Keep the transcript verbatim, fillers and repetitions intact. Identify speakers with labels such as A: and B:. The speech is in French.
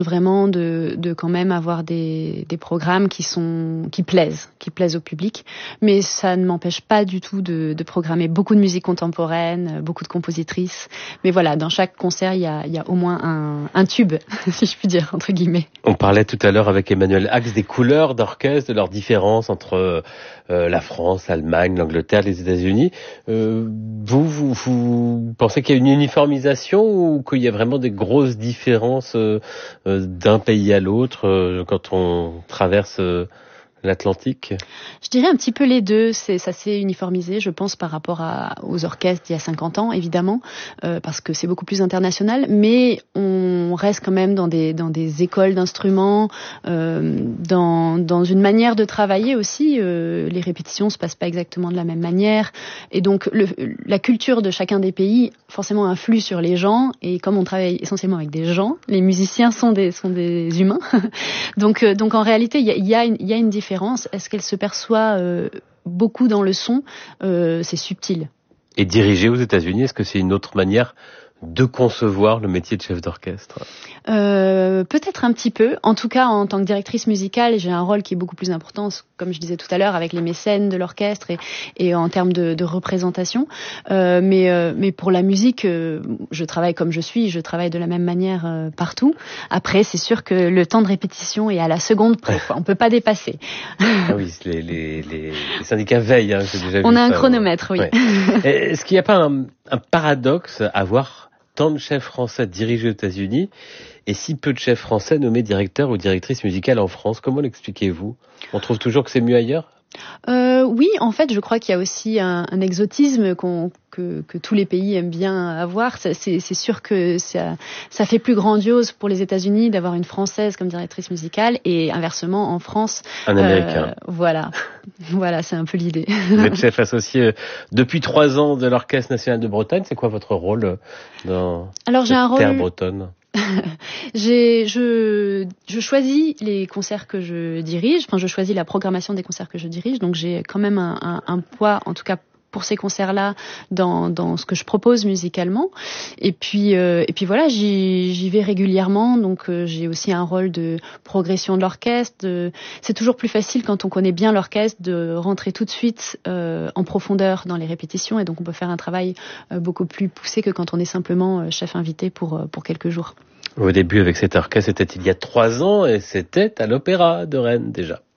A: vraiment de, de quand même avoir des, des programmes qui sont qui plaisent, qui plaisent au public. Mais ça ne m'empêche pas du tout de, de programmer beaucoup de musique contemporaine, beaucoup de compositrices. Mais voilà, dans chaque concert, il y a, il y a au moins un, un tube, si je puis dire, entre guillemets.
B: On parlait tout à l'heure avec Emmanuel Ax des couleurs d'orchestre, de leurs différences entre euh, la France, l'Allemagne, l'Angleterre, les États-Unis. Euh, vous, vous, vous pensez qu'il y a une uniformisation ou qu'il y a vraiment des grosses différences euh, d'un pays à l'autre euh, quand on traverse euh, l'Atlantique?
A: Je dirais un petit peu les deux. C'est, ça s'est uniformisé, je pense, par rapport à, aux orchestres d'il y a cinquante ans, évidemment, euh, parce que c'est beaucoup plus international. Mais on reste quand même dans des, dans des écoles d'instruments, euh, dans, dans une manière de travailler aussi. Euh, les répétitions se passent pas exactement de la même manière. Et donc, le, la culture de chacun des pays, forcément, influe sur les gens. Et comme on travaille essentiellement avec des gens, les musiciens sont des, sont des humains. donc, euh, donc, en réalité, il y a, y a une, il y a une différence. Est-ce qu'elle se perçoit euh, beaucoup dans le son? euh, C'est subtil.
B: Et diriger aux États-Unis, est-ce que c'est une autre manière de concevoir le métier de chef d'orchestre?
A: euh, Peut-être un petit peu. En tout cas, en tant que directrice musicale, j'ai un rôle qui est beaucoup plus important, comme je disais tout à l'heure, avec les mécènes de l'orchestre et, et en termes de, de représentation. Euh, mais, euh, mais pour la musique, euh, je travaille comme je suis, je travaille de la même manière euh, partout. Après, c'est sûr que le temps de répétition est à la seconde près. On peut pas dépasser.
B: Ah oui, les, les, les, les syndicats veillent. Hein, j'ai déjà vu
A: On a
B: ça,
A: un chronomètre,
B: ouais.
A: oui.
B: Ouais. Est-ce qu'il n'y a pas un, un paradoxe à voir tant de chefs français dirigés aux États-Unis et si peu de chefs français nommés directeurs ou directrices musicales en France? Comment l'expliquez-vous? On trouve toujours que c'est mieux ailleurs?
A: Euh, oui, en fait, je crois qu'il y a aussi un, un exotisme qu'on, que, que tous les pays aiment bien avoir. C'est, c'est, c'est sûr que ça, ça fait plus grandiose pour les États-Unis d'avoir une Française comme directrice musicale et inversement en France.
B: Un Américain.
A: Euh, voilà, voilà, c'est un peu l'idée.
B: Vous êtes chef associé depuis trois ans de l'Orchestre National de Bretagne. C'est quoi votre rôle dans
A: Alors, j'ai
B: cette
A: un rôle...
B: terre bretonne?
A: J'ai, je, je choisis les concerts que je dirige, enfin je choisis la programmation des concerts que je dirige, donc j'ai quand même un, un, un poids, en tout cas pour ces concerts-là, dans, dans ce que je propose musicalement. Et puis, euh, et puis voilà, j'y, j'y vais régulièrement, donc euh, j'ai aussi un rôle de progression de l'orchestre. De... C'est toujours plus facile quand on connaît bien l'orchestre de rentrer tout de suite euh, en profondeur dans les répétitions, et donc on peut faire un travail euh, beaucoup plus poussé que quand on est simplement euh, chef invité pour, euh, pour quelques jours.
B: Au début avec cet orchestre, c'était il y a trois ans et c'était à l'Opéra de Rennes déjà.